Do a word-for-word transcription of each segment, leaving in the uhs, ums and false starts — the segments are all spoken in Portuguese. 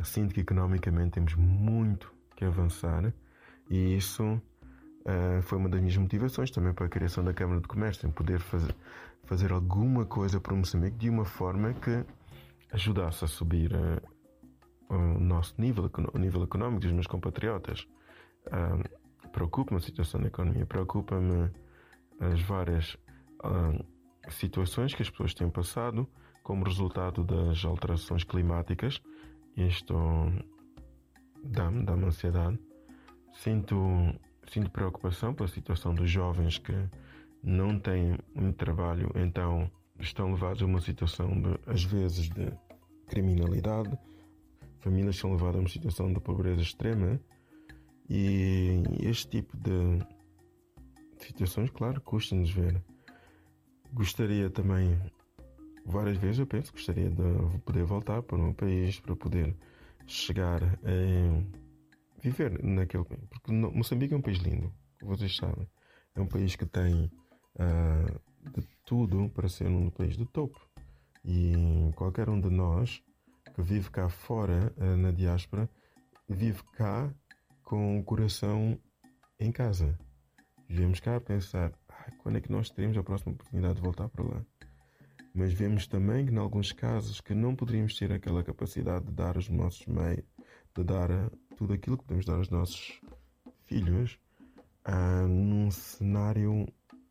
sinto que economicamente temos muito que avançar, e isso uh, foi uma das minhas motivações também para a criação da Câmara de Comércio, em poder fazer, fazer alguma coisa para o Moçambique de uma forma que ajudasse a subir uh, o nosso nível, o nível económico dos meus compatriotas. Uh, preocupa-me a situação da economia, preocupa-me as várias uh, situações que as pessoas têm passado como resultado das alterações climáticas. Isto dá-me, dá-me ansiedade. Sinto, sinto preocupação pela situação dos jovens que não têm muito trabalho, então estão levados a uma situação, de, às vezes, de criminalidade. Famílias são levadas a uma situação de pobreza extrema, e este tipo de situações, claro, custa-nos ver. Gostaria também, várias vezes eu penso, gostaria de poder voltar para o meu país, para poder chegar a viver naquele país. Porque Moçambique é um país lindo, vocês sabem. É um país que tem uh, de tudo para ser um país do topo. E qualquer um de nós que vive cá fora, uh, na diáspora, vive cá com o coração em casa. Vivemos cá a pensar, ah, quando é que nós teremos a próxima oportunidade de voltar para lá? Mas vemos também que, em alguns casos, que não poderíamos ter aquela capacidade de dar os nossos meios, de dar tudo aquilo que podemos dar aos nossos filhos, ah, num cenário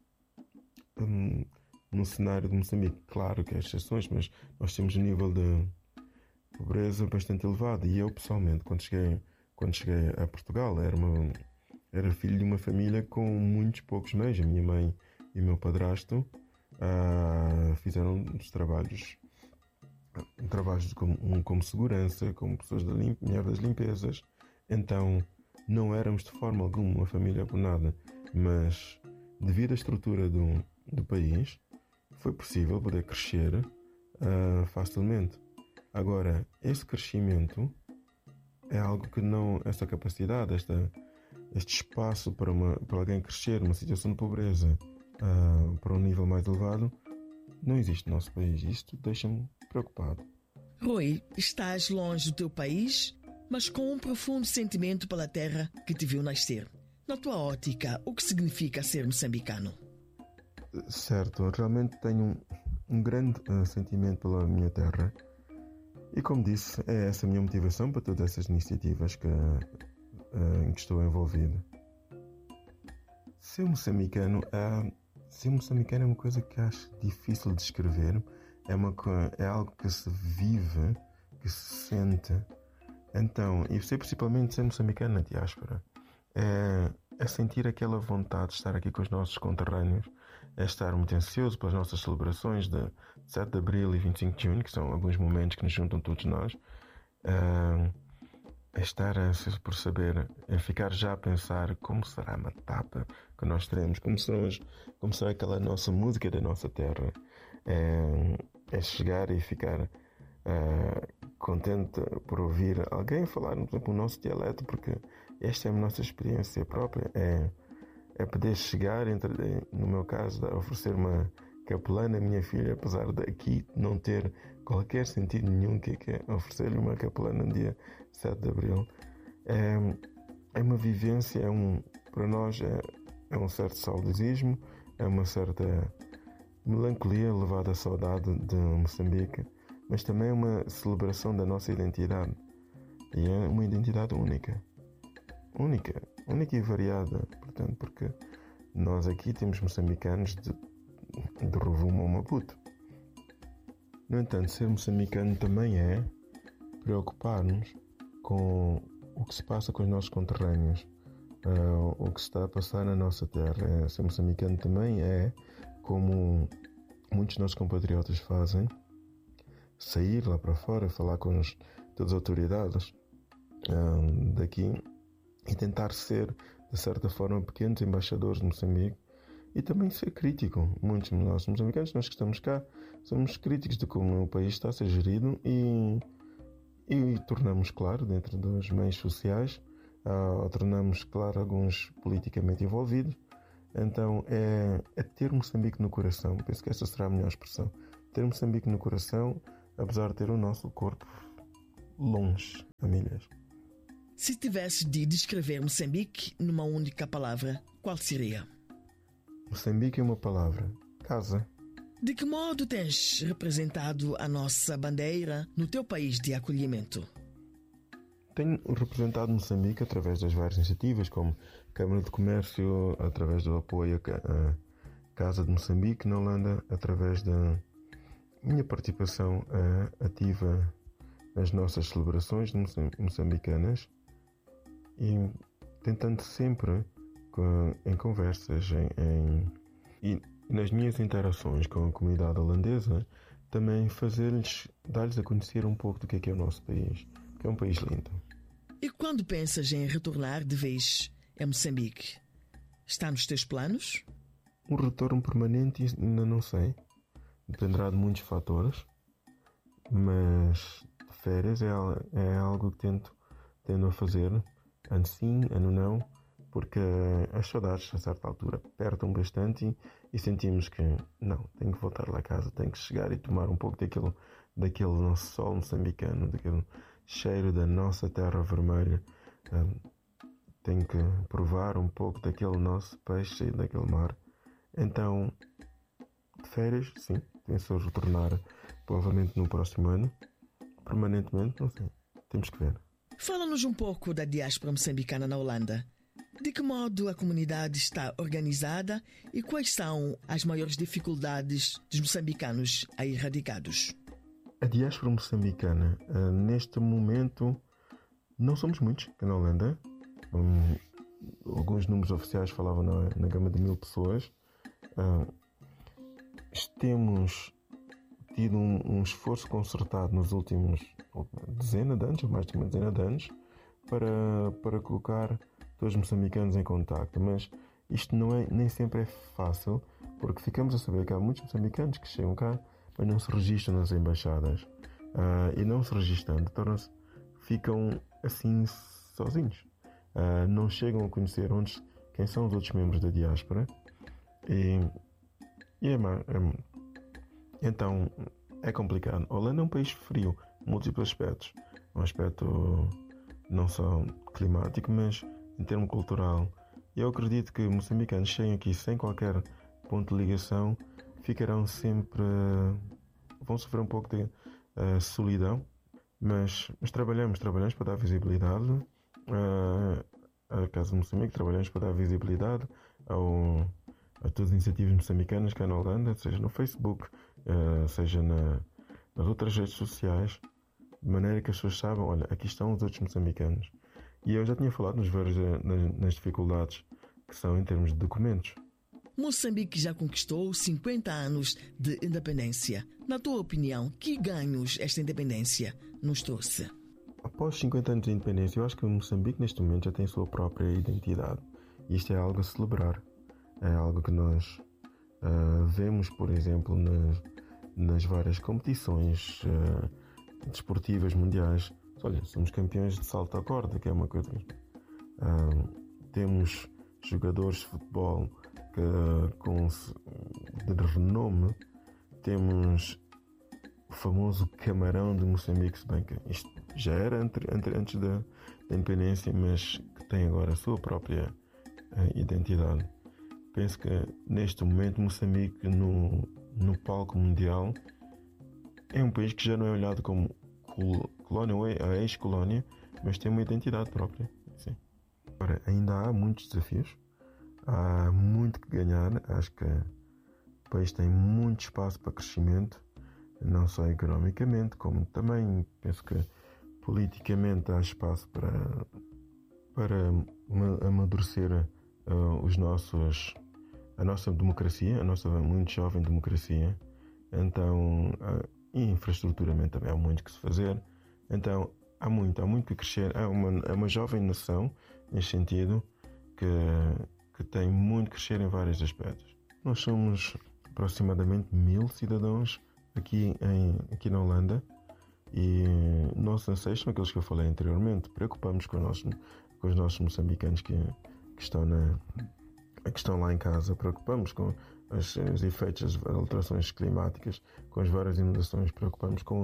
um, num cenário de Moçambique. Claro que há exceções, mas nós temos um nível de pobreza bastante elevado. E eu, pessoalmente, quando cheguei, quando cheguei a Portugal, era, uma, era filho de uma família com muitos poucos meios. A minha mãe e o meu padrasto Uh, fizeram os trabalhos trabalhos como, um como segurança, como pessoas da lim, mulher das limpezas. Então não éramos de forma alguma uma família abonada, mas devido à estrutura do, do país foi possível poder crescer uh, facilmente. Agora, esse crescimento é algo que não, essa capacidade, esta, este espaço para, uma, para alguém crescer numa situação de pobreza Uh, para um nível mais elevado, não existe no nosso país. Isto deixa-me preocupado. Rui, estás longe do teu país, mas com um profundo sentimento pela terra que te viu nascer. Na tua ótica, o que significa ser moçambicano? Certo, realmente tenho um, um grande uh, sentimento pela minha terra, e como disse, é essa a minha motivação para todas essas iniciativas que, uh, em que estou envolvido. Ser moçambicano é Ser moçambicano é uma coisa que acho difícil de descrever. É, uma, é algo que se vive, que se sente. Então, e ser principalmente ser moçambicano na diáspora é, é sentir aquela vontade de estar aqui com os nossos conterrâneos, é estar muito ansioso pelas nossas celebrações de sete de Abril e vinte e cinco de Junho, que são alguns momentos que nos juntam todos nós. É, é estar ansioso por saber, é ficar já a pensar como será a matapa que nós teremos, como, serão, como será aquela nossa música da nossa terra. É, é chegar e ficar uh, contente por ouvir alguém falar, por exemplo, o nosso dialeto, porque esta é a nossa experiência própria. É, é poder chegar, entre, no meu caso, a oferecer uma capelana à minha filha, apesar de aqui não ter qualquer sentido nenhum que é oferecer-lhe uma capelana no dia sete de Abril. É, é uma vivência, é um, para nós é, é um certo saudosismo, é uma certa melancolia levada à saudade de Moçambique, mas também é uma celebração da nossa identidade, e é uma identidade única, única, única e variada, portanto, porque nós aqui temos moçambicanos de de Rovuma ao Maputo. No entanto, ser moçambicano também é preocupar-nos com o que se passa com os nossos conterrâneos, uh, o que se está a passar na nossa terra. É, ser moçambicano também é, como muitos dos nossos compatriotas fazem, sair lá para fora, falar com os, todas as autoridades uh, daqui e tentar ser, de certa forma, pequenos embaixadores de Moçambique. E também ser crítico. Muitos de nós moçambicanos, nós que estamos cá, somos críticos de como o país está a ser gerido, e, e tornamos claro, dentro dos meios sociais, uh, tornamos claro alguns politicamente envolvidos. Então é, é ter Moçambique no coração. Penso que essa será a melhor expressão. Ter Moçambique no coração, apesar de ter o nosso corpo longe, a milhas. Se tivesse de descrever Moçambique numa única palavra, qual seria? Moçambique é uma palavra: casa. De que modo tens representado a nossa bandeira no teu país de acolhimento? Tenho representado Moçambique através das várias iniciativas, como Câmara de Comércio, através do apoio à Casa de Moçambique na Holanda, através da minha participação uh, ativa nas nossas celebrações moçambicanas e tentando sempre com, em conversas em, em, e nas minhas interações com a comunidade holandesa também fazer-lhes, dar-lhes a conhecer um pouco do que é, que é o nosso país, que é um país lindo. E quando pensas em retornar de vez a Moçambique, está nos teus planos? Um retorno permanente ainda não sei, dependerá de muitos fatores, mas férias é, é algo que tento, tento a fazer, ano sim, ano não, porque as saudades a certa altura apertam bastante e, e sentimos que não, tenho que voltar lá a casa, tenho que chegar e tomar um pouco daquele, daquele nosso sol moçambicano, daquele cheiro da nossa terra vermelha, um, tenho que provar um pouco daquele nosso peixe saído daquele mar. Então, de férias, sim, penso retornar provavelmente no próximo ano. Permanentemente, não sei, temos que ver. Fala-nos um pouco da diáspora moçambicana na Holanda. De que modo a comunidade está organizada e quais são as maiores dificuldades dos moçambicanos aí radicados? A diáspora moçambicana, uh, neste momento, não somos muitos aqui na Holanda. Um, alguns números oficiais falavam na, na gama de mil pessoas. Uh, temos tido um, um esforço concertado nos últimos dezena de anos, ou mais de uma dezena de anos, para, para colocar todos os moçambicanos em contacto, mas isto não é, nem sempre é fácil, porque ficamos a saber que há muitos moçambicanos que chegam cá, mas não se registram nas embaixadas, uh, e não se registrando, tornam-se, ficam assim sozinhos, uh, não chegam a conhecer onde, quem são os outros membros da diáspora, e, e é, é, então é complicado. A Holanda é um país frio, múltiplos aspectos, um aspecto não só climático, mas em termo cultural. Eu acredito que moçambicanos cheguem aqui sem qualquer ponto de ligação, ficarão sempre, vão sofrer um pouco de uh, solidão, mas, mas trabalhamos, trabalhamos para dar visibilidade uh, à Casa de Moçambique, trabalhamos para dar visibilidade ao, a todas as iniciativas moçambicanas cá na Holanda, seja no Facebook, uh, seja na, nas outras redes sociais, de maneira que as pessoas saibam, olha, aqui estão os outros moçambicanos. E eu já tinha falado nos vários, nas, nas dificuldades que são em termos de documentos. Moçambique já conquistou cinquenta anos de independência. Na tua opinião, que ganhos esta independência nos trouxe? Após cinquenta anos de independência, eu acho que Moçambique neste momento já tem sua própria identidade. E isto é algo a celebrar. É algo que nós uh, vemos, por exemplo, nas, nas várias competições uh, desportivas mundiais. Olha, somos campeões de salto à corda, que é uma coisa. Uh, temos jogadores de futebol que, com, de renome. Temos o famoso camarão de Moçambique, se bem que isto já era entre, entre, antes da, da independência, mas que tem agora a sua própria uh, identidade. Penso que neste momento Moçambique no, no palco mundial é um país que já não é olhado como colónia ou a ex-colónia, mas tem uma identidade própria. Sim. Agora, ainda há muitos desafios, há muito que ganhar. Acho que o país tem muito espaço para crescimento, não só economicamente, como também penso que politicamente há espaço para, para amadurecer uh, os nossos, a nossa democracia, a nossa muito jovem democracia. Então, uh, e infraestruturamente também há muito que se fazer. Então há muito, há muito que crescer. É uma, é uma jovem nação, neste sentido, que, que tem muito que crescer em vários aspectos. Nós somos aproximadamente mil cidadãos aqui, em, aqui na Holanda, e nossos anseios são aqueles que eu falei anteriormente. Preocupamos com os nossos, com os nossos moçambicanos que, que, estão na, que estão lá em casa, preocupamos com os, os efeitos das alterações climáticas, com as várias inundações, preocupamos com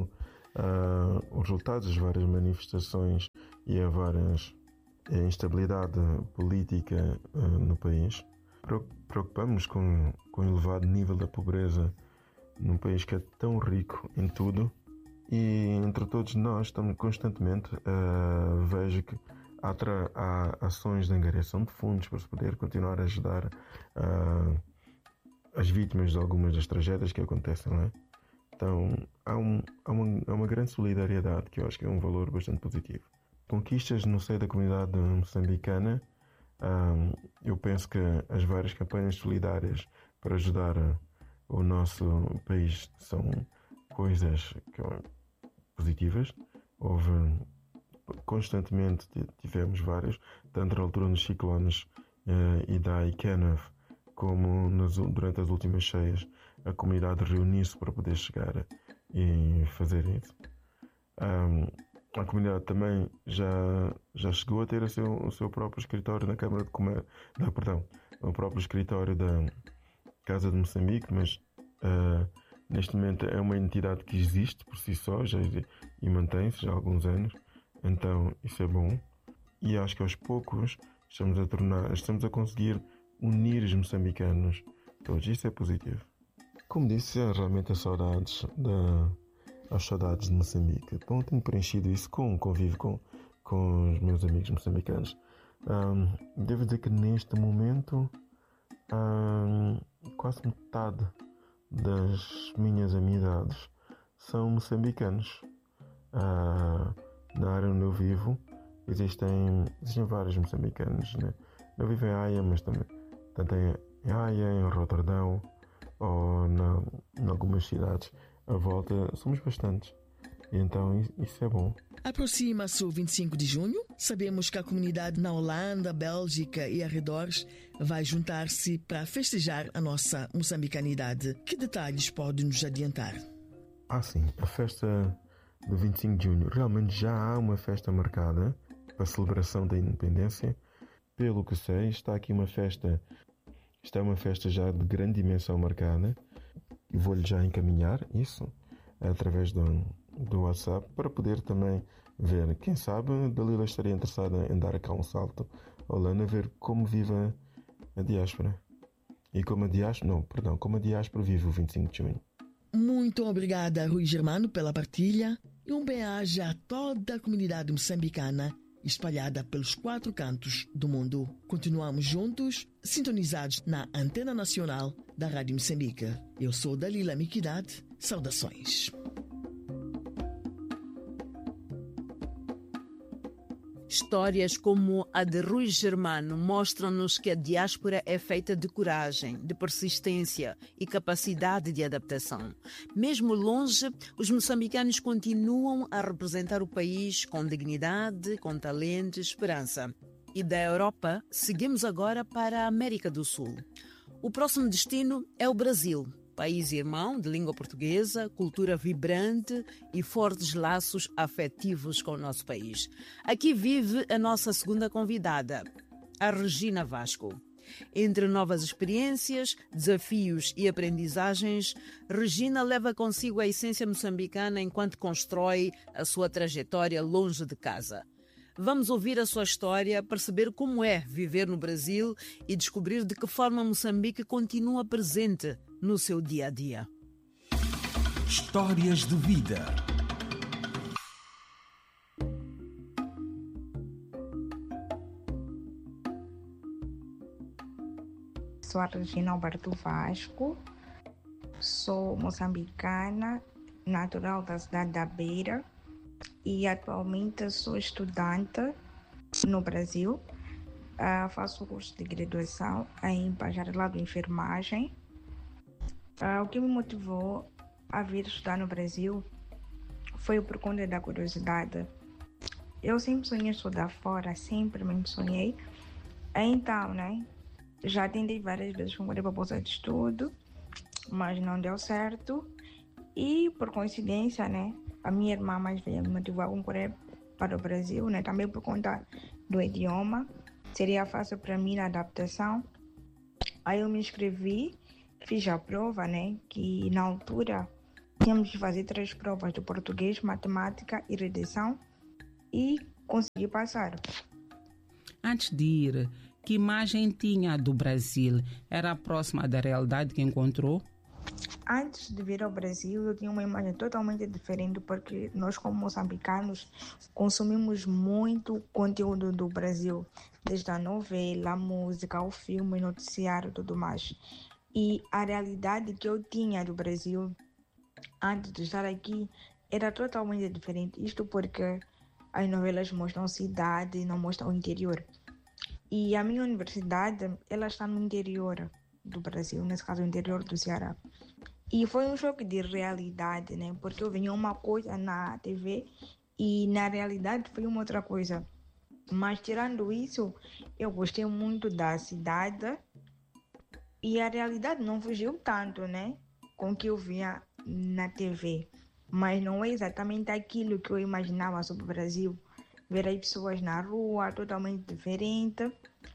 uh, os resultados das várias manifestações e a várias a instabilidade política uh, no país. Preocupamos com, com o elevado nível da pobreza num país que é tão rico em tudo, e entre todos nós estamos constantemente a uh, vejo que há, tra- há ações de angariação de fundos para se poder continuar a ajudar uh, as vítimas de algumas das tragédias que acontecem, não é? Então há, um, há, uma, há uma grande solidariedade que eu acho que é um valor bastante positivo. Conquistas no seio da comunidade moçambicana, um, eu penso que as várias campanhas solidárias para ajudar o nosso país são coisas que, positivas. Houve constantemente, tivemos várias, tanto na altura dos ciclones uh, Idai e Kenneth, como nas, durante as últimas cheias, a comunidade reuniu-se para poder chegar e fazer isso. Um, a comunidade também já, já chegou a ter o seu, o seu próprio escritório na Câmara de Comércio, não, perdão, o próprio escritório da Casa de Moçambique, mas uh, neste momento é uma entidade que existe por si só já, e mantém-se já há alguns anos, então isso é bom, e acho que aos poucos estamos a tornar, estamos a conseguir unir os moçambicanos todos, isso é positivo. Como disse, é realmente as saudades da as saudades de Moçambique. Então tenho preenchido isso com o convívio com, com os meus amigos moçambicanos. Um, devo dizer que neste momento um, quase metade das minhas amizades são moçambicanos. Uh, na área onde eu vivo existem, existem vários moçambicanos, né? Eu vivo em Haia, mas também tanto em Haia, em Roterdão ou na, em algumas cidades à volta, somos bastantes, e então isso é bom. Aproxima-se o vinte e cinco de junho. Sabemos que a comunidade na Holanda, Bélgica e arredores vai juntar-se para festejar a nossa moçambicanidade. Que detalhes pode nos adiantar? Ah, sim, a festa do vinte e cinco de junho. Realmente já há uma festa marcada para a celebração da independência. Pelo que sei, está aqui uma festa, está uma festa já de grande dimensão marcada. Vou-lhe já encaminhar isso através do, do WhatsApp para poder também ver. Quem sabe Dalila estaria interessada em dar cá um salto à Holanda, ver como vive a, a diáspora. E como a diáspora, não, perdão, como a diáspora vive o vinte e cinco de junho. Muito obrigada, Rui Germano, pela partilha, e um beijo a toda a comunidade moçambicana espalhada pelos quatro cantos do mundo. Continuamos juntos, sintonizados na Antena Nacional da Rádio Moçambique. Eu sou Dalila Miquidade. Saudações. Histórias como a de Rui Germano mostram-nos que a diáspora é feita de coragem, de persistência e capacidade de adaptação. Mesmo longe, os moçambicanos continuam a representar o país com dignidade, com talento e esperança. E da Europa, seguimos agora para a América do Sul. O próximo destino é o Brasil, país irmão de língua portuguesa, cultura vibrante e fortes laços afetivos com o nosso país. Aqui vive a nossa segunda convidada, a Regina Vasco. Entre novas experiências, desafios e aprendizagens, Regina leva consigo a essência moçambicana enquanto constrói a sua trajetória longe de casa. Vamos ouvir a sua história, perceber como é viver no Brasil e descobrir de que forma Moçambique continua presente no seu dia a dia. Histórias de vida. Sou a Regina Alberto Vasco, sou moçambicana, natural da cidade da Beira e atualmente sou estudante no Brasil. Uh, faço o curso de graduação em bacharelado em enfermagem. Uh, o que me motivou a vir estudar no Brasil foi por conta da curiosidade. Eu sempre sonhei estudar fora, sempre me sonhei. Então, né, já tentei várias vezes concorrer para a bolsa de estudo, mas não deu certo. E por coincidência, né, a minha irmã mais velha me motivou a concorrer para o Brasil, né, também por conta do idioma. Seria fácil para mim na adaptação. Aí eu me inscrevi, fiz a prova, né, que na altura tínhamos de fazer três provas de português, matemática e redação e consegui passar. Antes de ir, que imagem tinha do Brasil? Era próxima da realidade que encontrou? Antes de vir ao Brasil, eu tinha uma imagem totalmente diferente, porque nós, como moçambicanos, consumimos muito conteúdo do Brasil, desde a novela, a música, o filme, noticiário e tudo mais. E a realidade que eu tinha do Brasil, antes de estar aqui, era totalmente diferente. Isto porque as novelas mostram cidade, não mostram o interior. E a minha universidade, ela está no interior do Brasil, nesse caso, no interior do Ceará. E foi um choque de realidade, né? Porque eu vinha uma coisa na T V e na realidade foi uma outra coisa. Mas tirando isso, eu gostei muito da cidade e a realidade não fugiu tanto, né? Com o que eu via na T V. Mas não é exatamente aquilo que eu imaginava sobre o Brasil. Ver as pessoas na rua, totalmente diferente.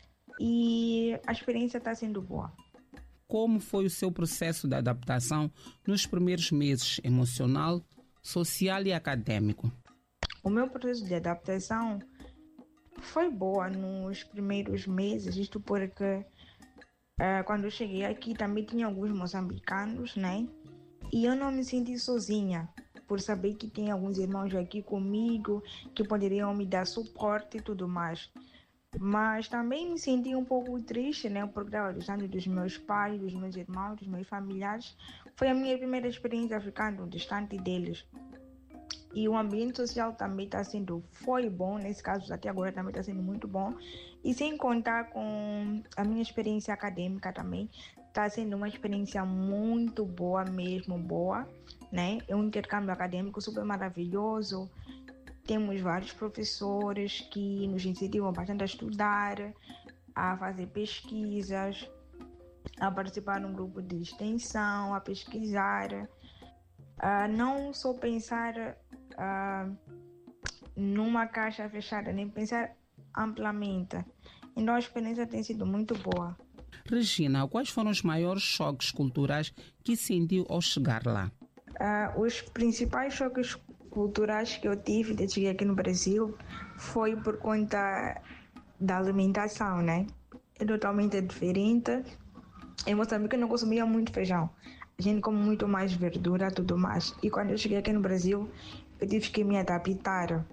E a experiência está sendo boa. Como foi o seu processo de adaptação nos primeiros meses, emocional, social e acadêmico? O meu processo de adaptação foi boa nos primeiros meses, isto porque uh, quando eu cheguei aqui também tinha alguns moçambicanos, né? E eu não me senti sozinha, por saber que tem alguns irmãos aqui comigo que poderiam me dar suporte e tudo mais. Mas também me senti um pouco triste, né? Porque estava distante dos meus pais, dos meus irmãos, dos meus familiares. Foi a minha primeira experiência ficando distante deles. E o ambiente social também está sendo, foi bom, nesse caso até agora também está sendo muito bom. E sem contar com a minha experiência acadêmica também, está sendo uma experiência muito boa mesmo, boa, né? É um intercâmbio acadêmico super maravilhoso. Temos vários professores que nos incentivam bastante a estudar, a fazer pesquisas, a participar num grupo de extensão, a pesquisar, a não só pensar uh, numa caixa fechada, nem pensar amplamente. Então a experiência tem sido muito boa. Regina, quais foram os maiores choques culturais que sentiu ao chegar lá? Uh, os principais choques culturais que eu tive desde que cheguei aqui no Brasil foi por conta da alimentação, né? É totalmente diferente. Em Moçambique eu não consumia muito feijão. A gente come muito mais verdura e tudo mais. E quando eu cheguei aqui no Brasil, eu tive que me adaptar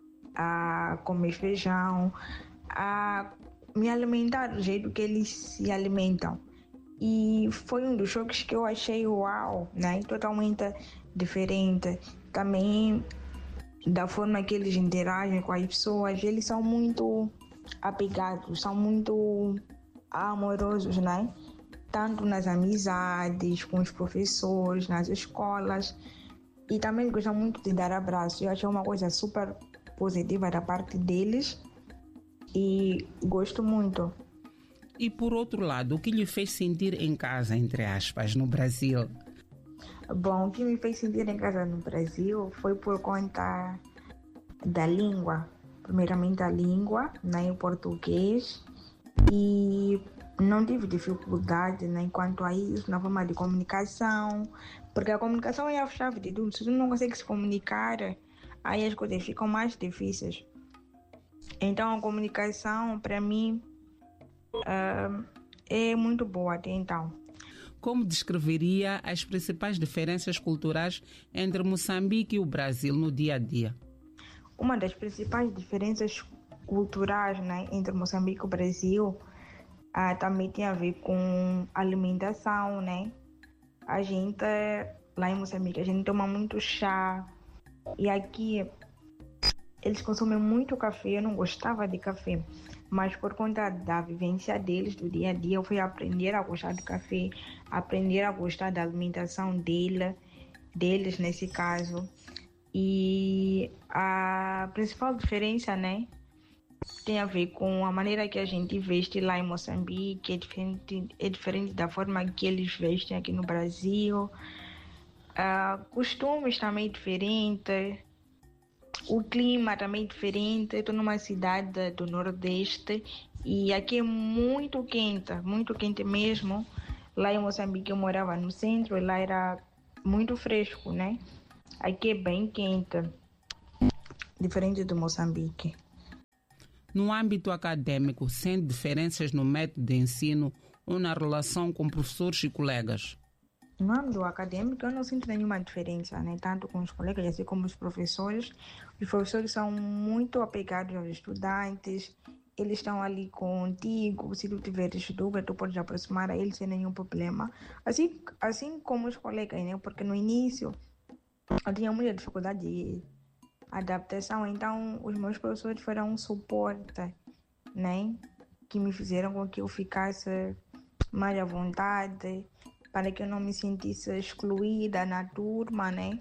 a comer feijão, a me alimentar do jeito que eles se alimentam. E foi um dos choques que eu achei uau, né? Totalmente diferente. Também da forma que eles interagem com as pessoas, eles são muito apegados, são muito amorosos, né? Tanto nas amizades, com os professores, nas escolas. E também gostam muito de dar abraço. Eu achei uma coisa super positiva da parte deles e gosto muito. E por outro lado, o que lhe fez sentir em casa, entre aspas, no Brasil? Bom, o que me fez sentir em casa no Brasil foi por conta da língua. Primeiramente a língua, né, o português. E não tive dificuldade, né, quanto a isso, na forma de comunicação. Porque a comunicação é a chave de tudo. Se tu não consegue se comunicar, aí as coisas ficam mais difíceis. Então a comunicação, para mim, uh, é muito boa até então. Como descreveria as principais diferenças culturais entre Moçambique e o Brasil no dia a dia? Uma das principais diferenças culturais, né, entre Moçambique e o Brasil ah, também tem a ver com alimentação, né? A gente, lá em Moçambique, a gente toma muito chá e aqui eles consomem muito café. Eu não gostava de café, mas por conta da vivência deles, do dia a dia, eu fui aprender a gostar de café, aprender a gostar da alimentação dele, deles nesse caso. E a principal diferença, né, tem a ver com a maneira que a gente veste lá em Moçambique, é diferente, é diferente da forma que eles vestem aqui no Brasil. Uh, costumes também diferentes. O clima também é diferente. Eu estou numa cidade do Nordeste e aqui é muito quente, muito quente mesmo. Lá em Moçambique eu morava no centro e lá era muito fresco, né? Aqui é bem quente, diferente do Moçambique. No âmbito acadêmico, sente diferenças no método de ensino ou na relação com professores e colegas? No âmbito acadêmico, eu não sinto nenhuma diferença, né? Tanto com os colegas, assim como os professores. Os professores são muito apegados aos estudantes, eles estão ali contigo, se tu tiveres dúvida, tu podes aproximar a eles sem nenhum problema. Assim, assim como os colegas, né? Porque no início eu tinha muita dificuldade de adaptação, então os meus professores foram um suporte, né? Que me fizeram com que eu ficasse mais à vontade, para que eu não me sentisse excluída na turma, né?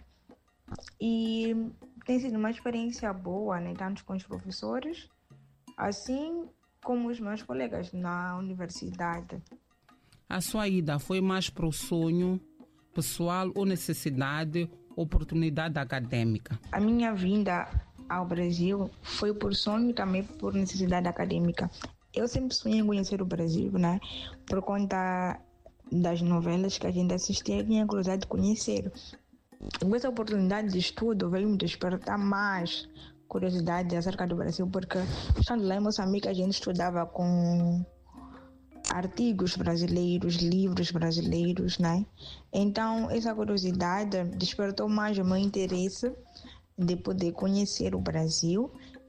E tem sido uma experiência boa, né? Tanto com os professores, assim como os meus colegas na universidade. A sua ida foi mais para o sonho pessoal ou necessidade, oportunidade acadêmica? A minha vinda ao Brasil foi por sonho e também por necessidade acadêmica. Eu sempre sonhei em conhecer o Brasil, né? Por conta das novelas que a gente assistia e tinha curiosidade de conhecer. Com essa oportunidade de estudo veio me despertar mais curiosidade acerca do Brasil, porque estando lá em Moçambique a gente estudava com artigos brasileiros, livros brasileiros, né? Então essa curiosidade despertou mais o meu interesse de poder conhecer o Brasil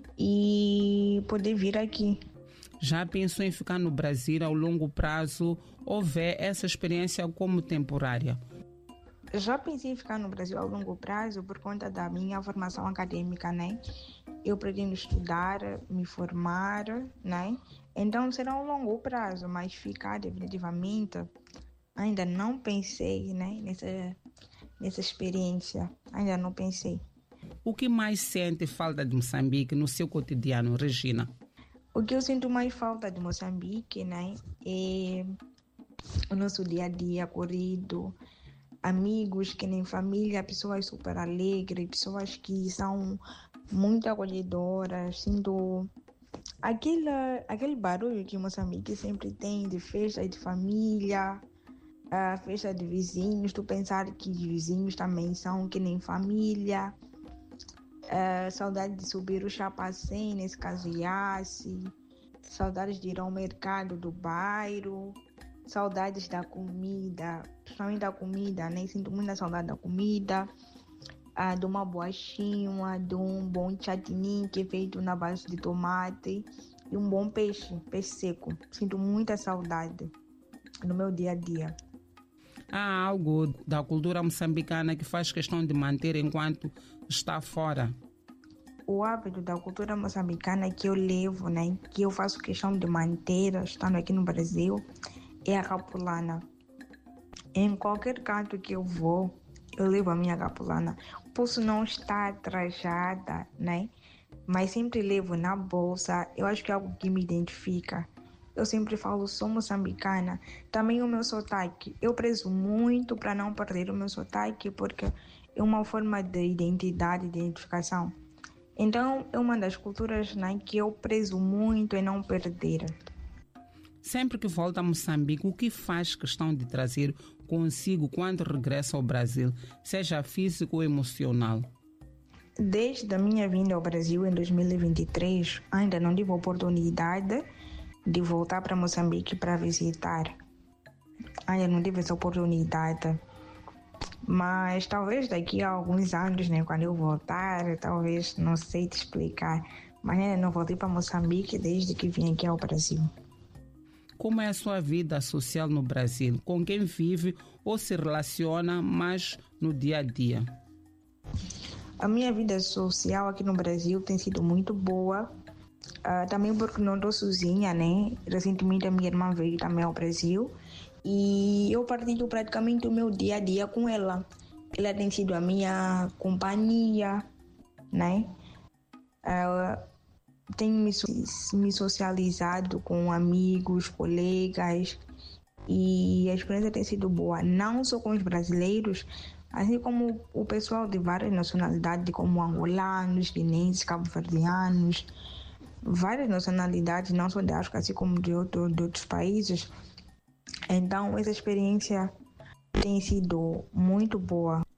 e poder vir aqui. Já pensou em ficar no Brasil ao longo prazo ou vê essa experiência como temporária? Já pensei em ficar no Brasil ao longo prazo por conta da minha formação acadêmica, né? Eu pretendo estudar, me formar, né? Então será um longo prazo, mas ficar definitivamente ainda não pensei, né? Nessa, nessa experiência, ainda não pensei. O que mais sente falta de Moçambique no seu cotidiano, Regina? O que eu sinto mais falta de Moçambique, né? É o nosso dia a dia corrido, amigos que nem família, pessoas super alegres, pessoas que são muito acolhedoras. Sinto aquele, aquele barulho que Moçambique sempre tem de festa de família, a festa de vizinhos, tu pensar que os vizinhos também são que nem família. Uh, saudade de subir o Chapacém, nesse caso Iasse, saudades de ir ao mercado do bairro, saudades da comida, principalmente da comida, né? Sinto muita saudade da comida, uh, de uma boachinha, de um bom chutney que é feito na base de tomate e um bom peixe, peixe seco. Sinto muita saudade no meu dia a dia. Há algo da cultura moçambicana que faz questão de manter enquanto está fora? O hábito da cultura moçambicana que eu levo, né, que eu faço questão de manter estando aqui no Brasil, é a capulana. Em qualquer canto que eu vou, eu levo a minha capulana. Posso não estar trajada, né, mas sempre levo na bolsa. Eu acho que é algo que me identifica. Eu sempre falo, sou moçambicana. Também o meu sotaque. Eu prezo muito para não perder o meu sotaque, porque é uma forma de identidade, de identificação. Então, é uma das culturas, né, que eu prezo muito em não perder. Sempre que volta a Moçambique, o que faz questão de trazer consigo quando regressa ao Brasil, seja físico ou emocional? Desde a minha vinda ao Brasil em dois mil e vinte e três, ainda não tive a oportunidade de voltar para Moçambique para visitar. Ainda não tive essa oportunidade. Mas talvez daqui a alguns anos, né, quando eu voltar, talvez, não sei te explicar, mas ainda não voltei para Moçambique desde que vim aqui ao Brasil. Como é a sua vida social no Brasil? Com quem vive ou se relaciona mais no dia a dia? A minha vida social aqui no Brasil tem sido muito boa. Uh, também porque não estou sozinha, né? Recentemente a minha irmã veio também ao Brasil e eu partilho praticamente o meu dia a dia com ela. Ela tem sido a minha companhia, né? Uh, tenho me, me socializado com amigos, colegas e a experiência tem sido boa, não só com os brasileiros, assim como o pessoal de várias nacionalidades, como angolanos, guineenses, cabo-verdianos, várias nacionalidades, não só da África, assim como de, outro, de outros países. Então, essa experiência tem sido muito boa.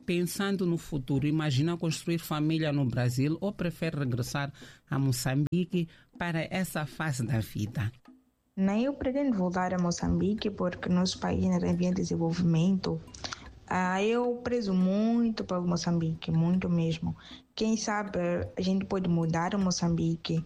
pensando no futuro, imagina construir família no Brasil ou prefere regressar a Moçambique para essa fase da vida? Nem eu pretendo voltar a Moçambique porque nosso país ainda está em via de desenvolvimento. Ah, eu prezo muito pelo Moçambique, muito mesmo. Quem sabe a gente pode mudar o Moçambique.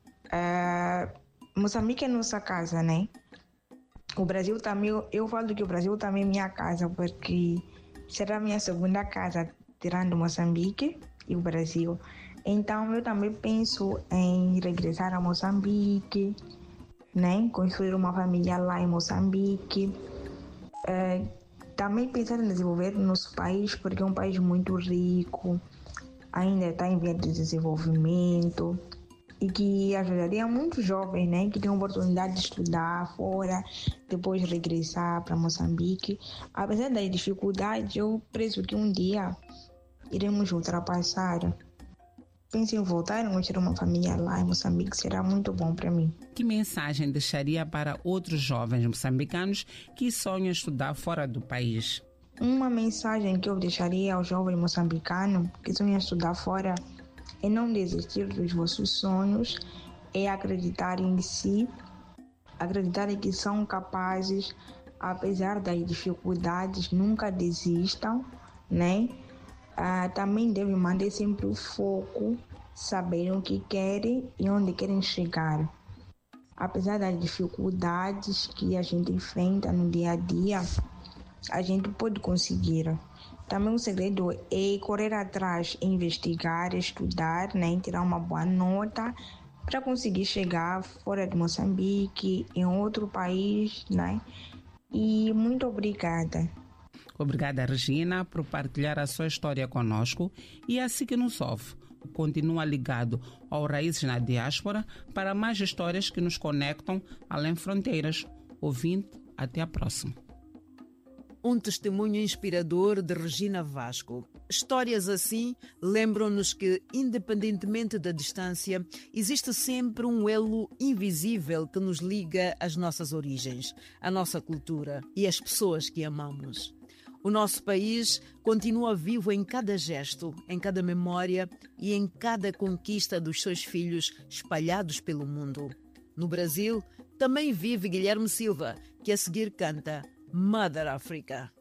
Ah, Moçambique é nossa casa, né? O Brasil também, eu falo que o Brasil também é minha casa, porque será a minha segunda casa, tirando Moçambique e o Brasil. Então eu também penso em regressar a Moçambique, né? Construir uma família lá em Moçambique. É, também pensar em desenvolver o nosso país, porque é um país muito rico, ainda está em via de desenvolvimento e que ajudaria muitos jovens, né? Que têm a oportunidade de estudar fora, depois regressar para Moçambique. Apesar das dificuldades, eu penso que um dia iremos ultrapassar. Penso em voltar a ter uma família lá em Moçambique, será muito bom para mim. Que mensagem deixaria para outros jovens moçambicanos que sonham estudar fora do país? Uma mensagem que eu deixaria aos jovens moçambicanos que sonham estudar fora é não desistir dos vossos sonhos, é acreditar em si, acreditar que são capazes, apesar das dificuldades, nunca desistam, né? Ah, também devem manter sempre o foco, saber o que querem e onde querem chegar. Apesar das dificuldades que a gente enfrenta no dia a dia, a gente pode conseguir. Também o segredo é correr atrás, investigar, estudar, né? Tirar uma boa nota para conseguir chegar fora de Moçambique, em outro país, né? E muito obrigada. Obrigada, Regina, por partilhar a sua história conosco e assim que nos ouve. Continua ligado ao Raízes na Diáspora para mais histórias que nos conectam além fronteiras. Ouvinte, até a próxima. Um testemunho inspirador de Regina Vasco. Histórias assim lembram-nos que, independentemente da distância, existe sempre um elo invisível que nos liga às nossas origens, à nossa cultura e às pessoas que amamos. O nosso país continua vivo em cada gesto, em cada memória e em cada conquista dos seus filhos espalhados pelo mundo. No Brasil, também vive Guilherme Silva, que a seguir canta Mother Africa.